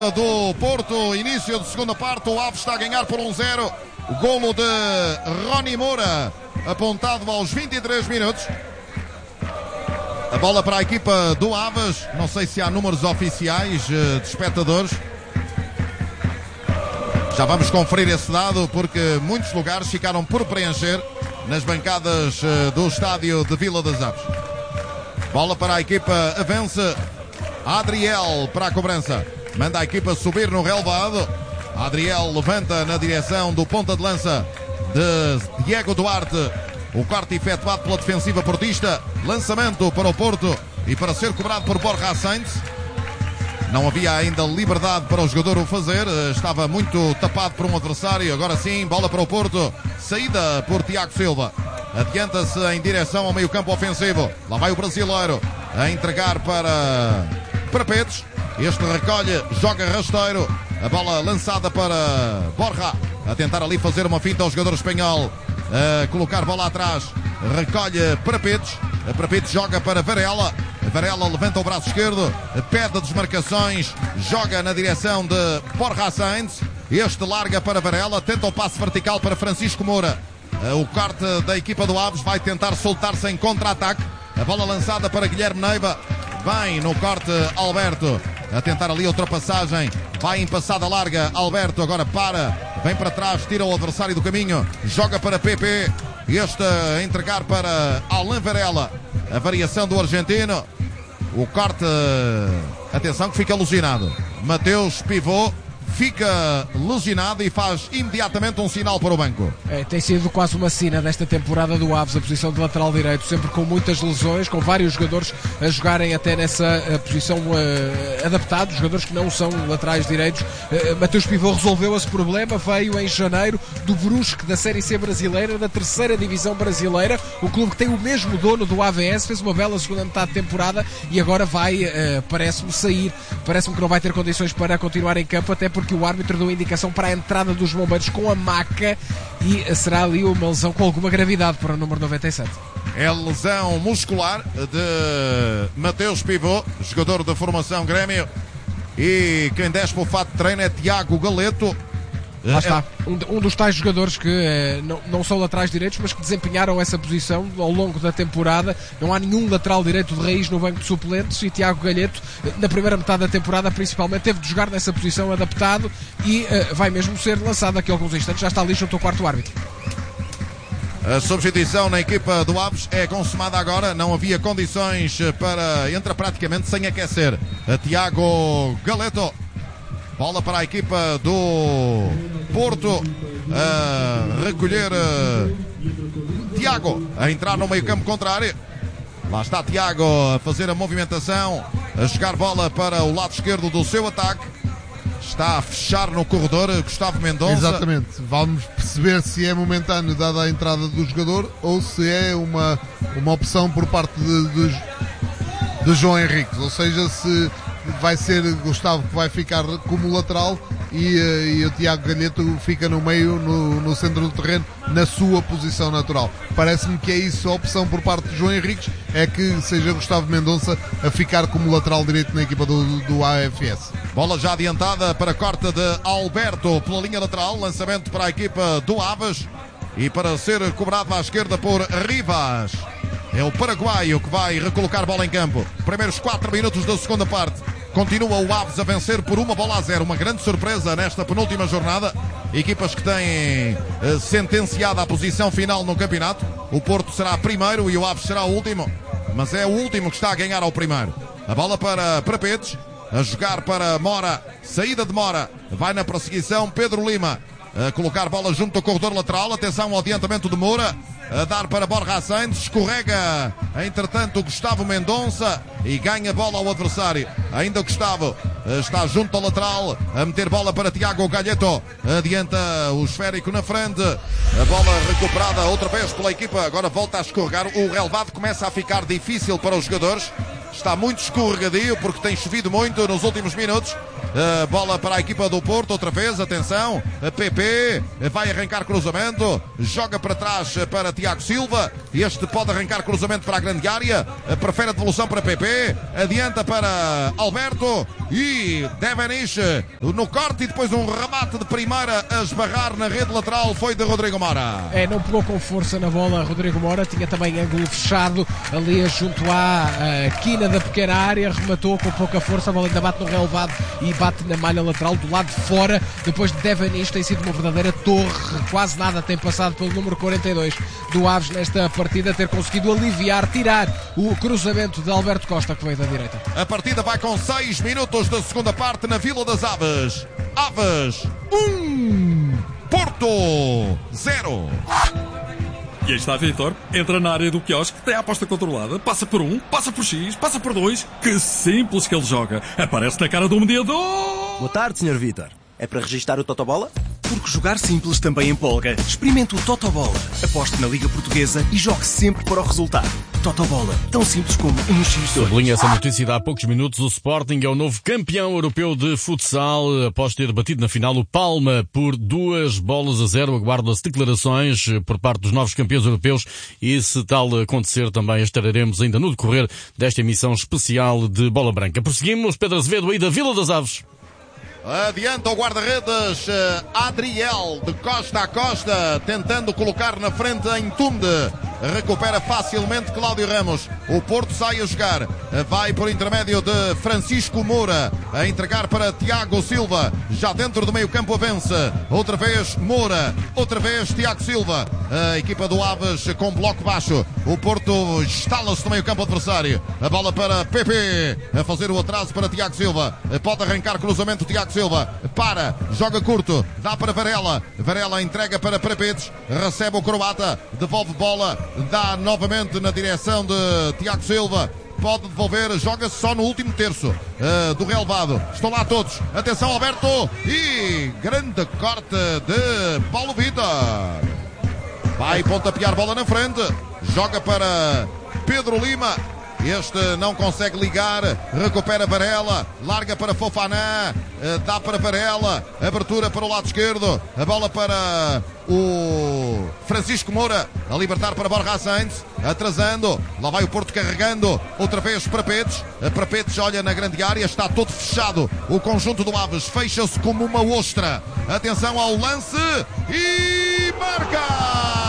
do Porto, início de segunda parte, o Aves está a ganhar por 1-0, o golo de Rony Moura, apontado aos 23 minutos. A bola para a equipa do Aves, não sei se há números oficiais de espectadores. Já vamos conferir esse dado, porque muitos lugares ficaram por preencher nas bancadas do estádio de Vila das Aves. Bola para a equipa Avense, Adriel para a cobrança. Manda a equipa subir no relvado. Adriel levanta na direção do ponta de lança de Diego Duarte. O corte efetuado pela defensiva portista. Lançamento para o Porto e para ser cobrado por Borja Sainz. Não havia ainda liberdade para o jogador o fazer. Estava muito tapado por um adversário. Agora sim, bola para o Porto. Saída por Tiago Silva. Adianta-se em direção ao meio-campo ofensivo. Lá vai o brasileiro a entregar para Petes. Este recolhe, joga rasteiro. A bola lançada para Borja. A tentar ali fazer uma finta ao jogador espanhol. A colocar bola atrás. Recolhe para Petes joga para Varela. Varela levanta o braço esquerdo. Pede desmarcações. Joga na direção de Borja Sainz. Este larga para Varela. Tenta o passe vertical para Francisco Moura. O corte da equipa do Aves vai tentar soltar-se em contra-ataque. A bola lançada para Guilherme Neiva. Vem no corte Alberto. A tentar ali a ultrapassagem. Vai em passada larga. Alberto agora para. Vem para trás. Tira o adversário do caminho. Joga para PP. Este a entregar para Alain Varela. A variação do argentino. O corte. Atenção que fica alucinado. Mateus Pivot fica lesionado e faz imediatamente um sinal para o banco. Tem sido quase uma sina desta temporada do Aves, a posição de lateral direito, sempre com muitas lesões, com vários jogadores a jogarem até nessa posição adaptados, jogadores que não são laterais direitos. Mateus Pivot resolveu esse problema, veio em janeiro do Brusque, da Série C brasileira, da terceira divisão brasileira, o clube que tem o mesmo dono do AVS, fez uma bela segunda metade de temporada e agora vai, parece-me, sair. Parece-me que não vai ter condições para continuar em campo, até porque o árbitro deu indicação para a entrada dos bombeiros com a maca e será ali uma lesão com alguma gravidade para o número 97. É lesão muscular de Mateus Pivot, jogador da formação Grêmio, e quem desce para o fato de treino é Tiago Galeto. Lá está, um dos tais jogadores que não são laterais direitos, mas que desempenharam essa posição ao longo da temporada. Não há nenhum lateral direito de raiz no banco de suplentes e Tiago Galheto, na primeira metade da temporada principalmente, teve de jogar nessa posição adaptado e vai mesmo ser lançado daqui a alguns instantes. Já está ali junto ao quarto árbitro. A substituição na equipa do Aves é consumada agora. Não havia condições para... Entra praticamente sem aquecer. Tiago Galeto. Bola para a equipa do Porto a recolher Tiago, a entrar no meio campo contrário. Lá está Tiago a fazer a movimentação, a jogar bola para o lado esquerdo do seu ataque. Está a fechar no corredor Gustavo Mendonça. Exatamente, vamos perceber se é momentâneo dada a entrada do jogador ou se é uma opção por parte de João Henriques, ou seja, se vai ser Gustavo que vai ficar como lateral e o Tiago Galheto fica no meio, no centro do terreno, na sua posição natural. Parece-me que é isso a opção por parte de João Henriques, é que seja Gustavo Mendonça a ficar como lateral direito na equipa do AFS. Bola já adiantada para corte de Alberto pela linha lateral, lançamento para a equipa do Aves e para ser cobrado à esquerda por Rivas. É o paraguaio que vai recolocar bola em campo. Primeiros 4 minutos da segunda parte. Continua o Aves a vencer por 1-0. Uma grande surpresa nesta penúltima jornada. Equipas que têm sentenciada a posição final no campeonato. O Porto será primeiro e o Aves será o último. Mas é o último que está a ganhar ao primeiro. A bola para Petes. A jogar para Mora. Saída de Mora. Vai na perseguição Pedro Lima. A colocar bola junto ao corredor lateral. Atenção ao adiantamento de Moura. A dar para Borja Sainz, escorrega entretanto Gustavo Mendonça e ganha bola ao adversário. Ainda Gustavo está junto ao lateral, a meter bola para Tiago Galheto, adianta o esférico na frente, a bola recuperada outra vez pela equipa, agora volta a escorregar, o relevado começa a ficar difícil para os jogadores. está muito escorregadio porque tem chovido muito nos últimos minutos. Bola para a equipa do Porto, outra vez, atenção, PP vai arrancar cruzamento, joga para trás para Tiago Silva, este pode arrancar cruzamento para a grande área, prefere a devolução para PP, adianta para Alberto e Devenish no corte e depois um remate de primeira a esbarrar na rede lateral, foi de Rodrigo Mora. Não pegou com força na bola Rodrigo Mora, tinha também ângulo fechado ali junto à quina da pequena área, rematou com pouca força, a bola ainda bate no relevado e bate na malha lateral do lado de fora, depois de Devenish. Tem sido uma verdadeira torre, quase nada tem passado pelo número 42 do Aves nesta partida, ter conseguido aliviar, tirar o cruzamento de Alberto Costa que veio da direita. A partida vai com 6 minutos da segunda parte na Vila das Aves. Aves 1, Porto 0. E aí está Vítor, entra na área do quiosque, tem a aposta controlada, passa por 1, passa por X, passa por 2. Que simples que ele joga. Aparece na cara do mediador. Boa tarde, Sr. Vítor. É para registar o Totobola? Porque jogar simples também empolga. Experimente o Totobola. Aposte na Liga Portuguesa e jogue sempre para o resultado. Totobola, tão simples como um X2. Sublinha essa notícia de há poucos minutos. O Sporting é o novo campeão europeu de futsal após ter batido na final o Palma por 2-0. Aguardo as declarações por parte dos novos campeões europeus e, se tal acontecer, também estaremos ainda no decorrer desta emissão especial de Bola Branca. Prosseguimos, Pedro Azevedo aí da Vila das Aves. Adianta o guarda-redes Adriel de costa a costa, tentando colocar na frente em Tunde. Recupera facilmente Cláudio Ramos. O Porto sai a jogar. Vai por intermédio de Francisco Moura a entregar para Tiago Silva. Já dentro do meio campo avança. Outra vez Moura. Outra vez Tiago Silva. A equipa do Aves com bloco baixo. O Porto instala-se no meio campo adversário. A bola para PP. A fazer o atraso para Tiago Silva. Pode arrancar cruzamento Tiago Silva. Para. Joga curto. Dá para Varela. Varela entrega para Prapetes. Recebe o croata. Devolve bola. Dá novamente na direção de Tiago Silva. Pode devolver, joga-se só no último terço do relevado. Estão lá todos. Atenção, Alberto. E grande corte de Paulo Vitor. Vai pontapear bola na frente. Joga para Pedro Lima. Este não consegue ligar, recupera Varela, larga para Fofana, dá para Varela, abertura para o lado esquerdo, a bola para o Francisco Moura, a libertar para Borja Sainz, atrasando, lá vai o Porto carregando, outra vez para Prapetes, Prapetes olha na grande área, está todo fechado, o conjunto do Aves fecha-se como uma ostra, atenção ao lance e marca!